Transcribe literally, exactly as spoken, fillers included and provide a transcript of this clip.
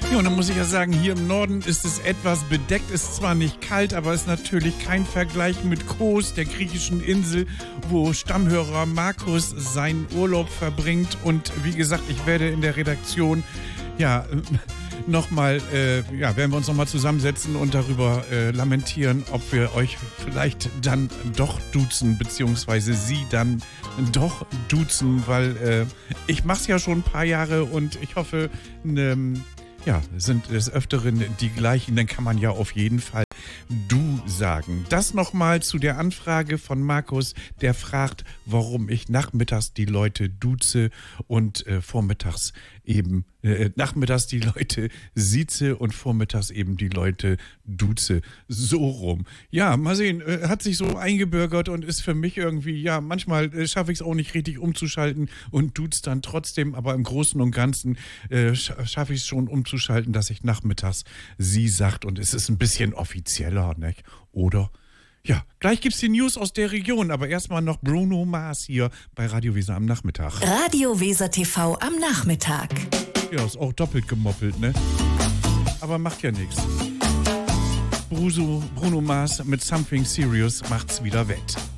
Ja, und dann muss ich ja sagen, hier im Norden ist es etwas bedeckt, ist zwar nicht kalt, aber ist natürlich kein Vergleich mit Kos, der griechischen Insel, wo Stammhörer Markus seinen Urlaub verbringt. Und wie gesagt, ich werde in der Redaktion, ja, nochmal, äh, ja, werden wir uns nochmal zusammensetzen und darüber äh, lamentieren, ob wir euch vielleicht dann doch duzen, beziehungsweise sie dann doch duzen, weil äh, ich mach's ja schon ein paar Jahre und ich hoffe, ne, ja, sind des Öfteren die gleichen, dann kann man ja auf jeden Fall du sagen. Das nochmal zu der Anfrage von Markus, der fragt, warum ich nachmittags die Leute duze und äh, vormittags eben, äh, nachmittags die Leute sieze und vormittags eben die Leute duze. So rum. Ja, mal sehen, äh, hat sich so eingebürgert und ist für mich irgendwie, ja, manchmal äh, schaffe ich es auch nicht richtig umzuschalten und duze dann trotzdem, aber im Großen und Ganzen äh, sch- schaffe ich es schon umzuschalten, dass ich nachmittags sie sagt und es ist ein bisschen offizieller, nicht? Oder? Ja, gleich gibt's die News aus der Region, aber erstmal noch Bruno Mars hier bei Radio Weser am Nachmittag. Radio Weser T V am Nachmittag. Ja, ist auch doppelt gemoppelt, ne? Aber macht ja nichts. Bruno, Bruno Mars mit Something Serious macht's wieder wett.